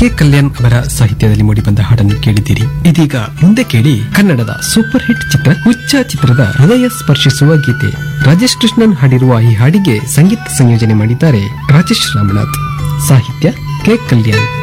K Kalyan ಅವರ ಸಾಹಿತ್ಯದಲ್ಲಿ ಮೂಡಿಬಂದ ಹಾಡನ್ನು ಕೇಳಿದ್ದೀರಿ. ಇದೀಗ ಮುಂದೆ ಕೇಳಿ ಕನ್ನಡದ ಸೂಪರ್ ಹಿಟ್ ಚಿತ್ರ ಹುಚ್ಚ ಚಿತ್ರದ ಹೃದಯ ಸ್ಪರ್ಶಿಸುವ ಗೀತೆ. ರಾಜೇಶ್ ಕೃಷ್ಣನ್ ಹಾಡಿರುವ ಈ ಹಾಡಿಗೆ ಸಂಗೀತ ಸಂಯೋಜನೆ ಮಾಡಿದ್ದಾರೆ ರಾಜೇಶ್ ರಾಮನಾಥ್, ಸಾಹಿತ್ಯ ಕೆ ಕಲ್ಯಾಣ್.